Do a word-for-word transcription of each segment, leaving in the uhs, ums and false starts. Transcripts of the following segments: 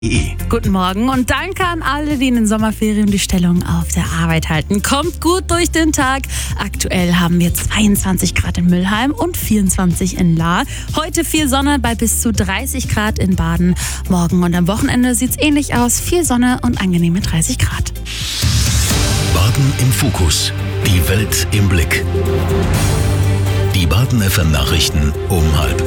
Guten Morgen und danke an alle, die in den Sommerferien die Stellung auf der Arbeit halten. Kommt gut durch den Tag. Aktuell haben wir zweiundzwanzig Grad in Mülheim und vierundzwanzig in Lahr. Heute viel Sonne bei bis zu dreißig Grad in Baden. Morgen und am Wochenende sieht's ähnlich aus. Viel Sonne und angenehme dreißig Grad. Baden im Fokus. Die Welt im Blick. Die Baden F M Nachrichten um halb.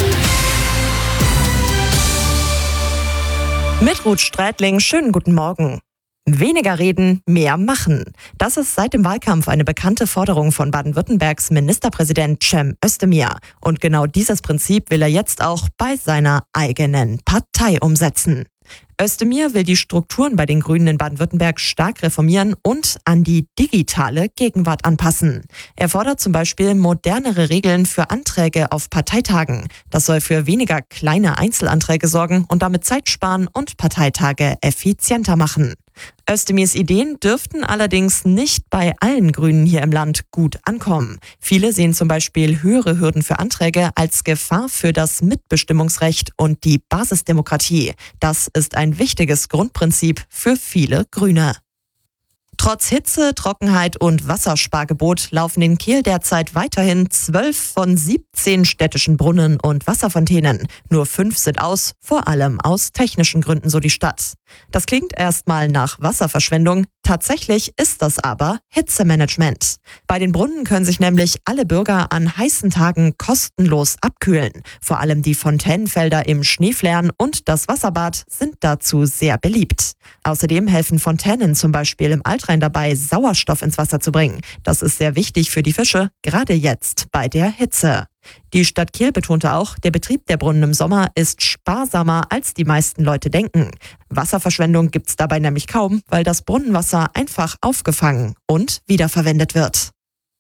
Mit Ruth Strätling, schönen guten Morgen. Weniger reden, mehr machen. Das ist seit dem Wahlkampf eine bekannte Forderung von Baden-Württembergs Ministerpräsident Cem Özdemir. Und genau dieses Prinzip will er jetzt auch bei seiner eigenen Partei umsetzen. Özdemir will die Strukturen bei den Grünen in Baden-Württemberg stark reformieren und an die digitale Gegenwart anpassen. Er fordert zum Beispiel modernere Regeln für Anträge auf Parteitagen. Das soll für weniger kleine Einzelanträge sorgen und damit Zeit sparen und Parteitage effizienter machen. Özdemirs Ideen dürften allerdings nicht bei allen Grünen hier im Land gut ankommen. Viele sehen zum Beispiel höhere Hürden für Anträge als Gefahr für das Mitbestimmungsrecht und die Basisdemokratie. Das ist ein wichtiges Grundprinzip für viele Grüne. Trotz Hitze, Trockenheit und Wasserspargebot laufen in Kehl derzeit weiterhin zwölf von siebzehn städtischen Brunnen und Wasserfontänen. Nur fünf sind aus, vor allem aus technischen Gründen, so die Stadt. Das klingt erstmal nach Wasserverschwendung. Tatsächlich ist das aber Hitzemanagement. Bei den Brunnen können sich nämlich alle Bürger an heißen Tagen kostenlos abkühlen. Vor allem die Fontänenfelder im Schneeflären und das Wasserbad sind dazu sehr beliebt. Außerdem helfen Fontänen zum Beispiel im Altrhein dabei, Sauerstoff ins Wasser zu bringen. Das ist sehr wichtig für die Fische, gerade jetzt bei der Hitze. Die Stadt Kehl betonte auch, der Betrieb der Brunnen im Sommer ist sparsamer, als die meisten Leute denken. Wasserverschwendung gibt's dabei nämlich kaum, weil das Brunnenwasser einfach aufgefangen und wiederverwendet wird.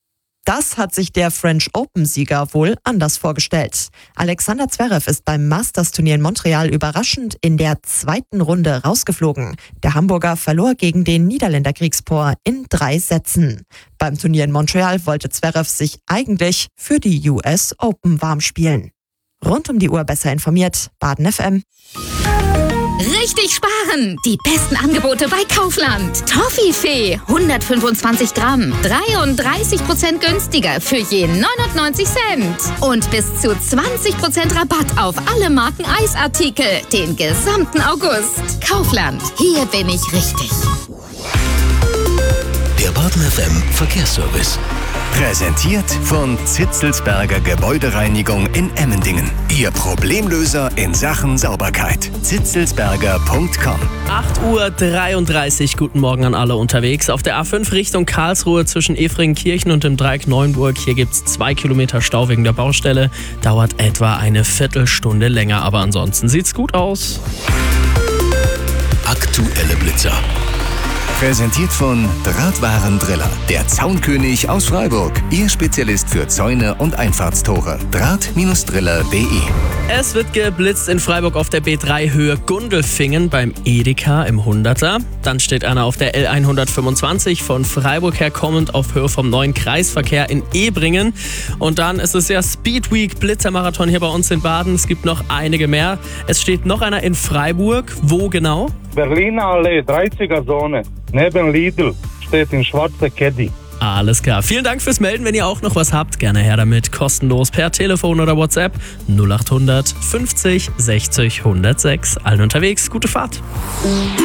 Das hat sich der French Open-Sieger wohl anders vorgestellt. Alexander Zverev ist beim Masters-Turnier in Montreal überraschend in der zweiten Runde rausgeflogen. Der Hamburger verlor gegen den Niederländer Griegspoor in drei Sätzen. Beim Turnier in Montreal wollte Zverev sich eigentlich für die U S Open warm spielen. Rund um die Uhr besser informiert, Baden F M. Richtig sparen! Die besten Angebote bei Kaufland. Toffifee, hundertfünfundzwanzig Gramm, dreiunddreißig Prozent günstiger für je neunundneunzig Cent. Und bis zu zwanzig Prozent Rabatt auf alle Marken Eisartikel den gesamten August. Kaufland, hier bin ich richtig. Der Baden F M Verkehrsservice. Präsentiert von Zitzelsberger Gebäudereinigung in Emmendingen. Ihr Problemlöser in Sachen Sauberkeit. zitzelsberger punkt com. acht Uhr dreiunddreißig, guten Morgen an alle unterwegs. Auf der A fünf Richtung Karlsruhe zwischen Efringkirchen und dem Dreieck Neuenburg. Hier gibt es zwei Kilometer Stau wegen der Baustelle. Dauert etwa eine Viertelstunde länger, aber ansonsten sieht's gut aus. Aktuelle Blitzer. Präsentiert von Drahtwarendriller, der Zaunkönig aus Freiburg. Ihr Spezialist für Zäune und Einfahrtstore. Draht Driller punkt de. Es wird geblitzt in Freiburg auf der B drei Höhe Gundelfingen beim Edeka im Hunderter. Dann steht einer auf der L hundertfünfundzwanzig von Freiburg her kommend auf Höhe vom neuen Kreisverkehr in Ebringen. Und dann ist es ja Speed Week Blitzermarathon hier bei uns in Baden. Es gibt noch einige mehr. Es steht noch einer in Freiburg. Wo genau? Berliner Allee, dreißiger Zone. Neben Lidl steht in schwarzer Caddy. Alles klar. Vielen Dank fürs Melden. Wenn ihr auch noch was habt, gerne her damit. Kostenlos per Telefon oder WhatsApp null acht hundert fünfzig sechzig hundertsechs. Allen unterwegs, gute Fahrt.